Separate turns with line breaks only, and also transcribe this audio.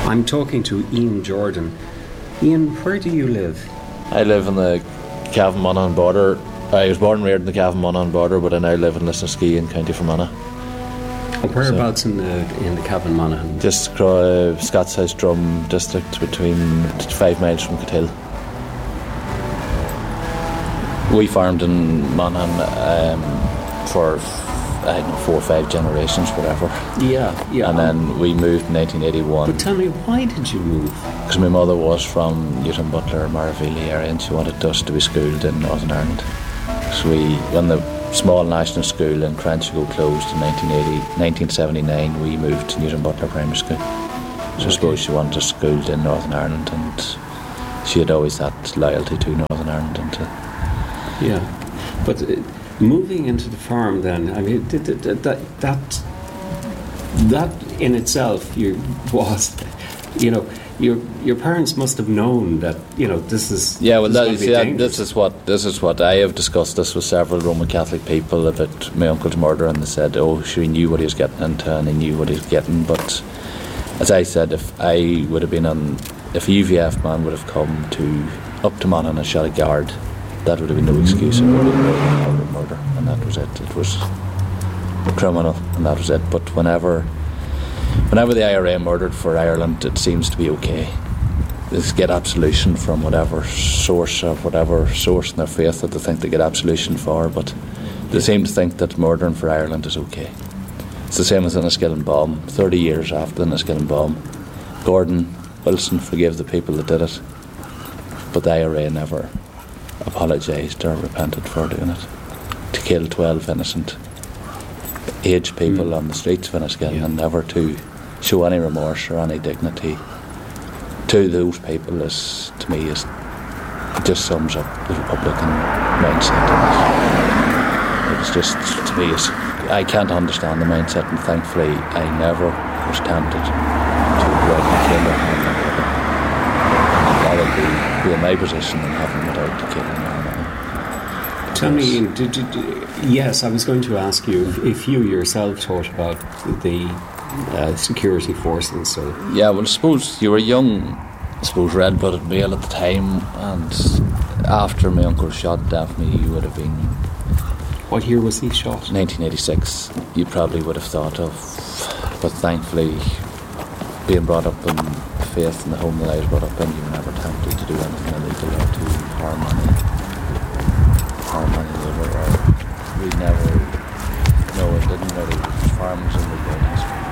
I'm talking to Ian Jordan. Ian, where do you live?
I live in the Cavan-Monaghan border. I was born and reared in the Cavan-Monaghan border, but I now live in Lisnaskea in County Fermanagh.
Whereabouts in the Cavan-Monaghan?
Just across Scots House Drum district, between 5 miles from Cothill. We farmed in Monaghan for, I don't know, 4 or 5 generations, whatever.
Yeah.
And then we moved in 1981.
But tell me, why did you move?
Because my mother was from Newton Butler, Maravili area, and she wanted us to be schooled in Northern Ireland. So when the small national school in Cranchigo closed in 1979, we moved to Newton Butler Primary School. So I suppose she wanted us schooled in Northern Ireland, and she had always that loyalty to Northern Ireland.
Yeah, but moving into the farm then, I mean, that in itself was, your parents must have known that, this is...
Yeah, well, this is what I have discussed this with several Roman Catholic people about my uncle's murder, and they said, sure, he knew what he was getting into and he knew what he was getting. But as I said, if a UVF man would have come up to Monaghan and shot a guard, that would have been no excuse. It would have been murder, and that was it. It was criminal, and that was it. But whenever the IRA murdered for Ireland, it seems to be okay. They get absolution from whatever source in their faith that they think they get absolution for, but they seem to think that murdering for Ireland is okay. It's the same as the Enniskillen bomb. 30 years after the Enniskillen bomb, Gordon Wilson forgave the people that did it, but the IRA never apologised or repented for doing it. To kill 12 innocent aged people on the streets of Enniskillen, and never to show any remorse or any dignity to those people it just sums up the Republican mindset. It's just, to me, I can't understand the mindset, and thankfully I never was tempted to go out and kill them. That would be in my position and having it out to kill them.
Tell me, yes, I was going to ask you if you yourself thought about the security forces. So.
Yeah, well, I suppose you were young, red-blooded male at the time, and after my uncle shot, definitely you would have been...
What year was he shot?
1986. You probably would have thought of, but thankfully, being brought up in faith in the home that I was brought up in, you were never tempted to do anything illegal or to harm any liver, or we never, no, it didn't really, farms and the buildings.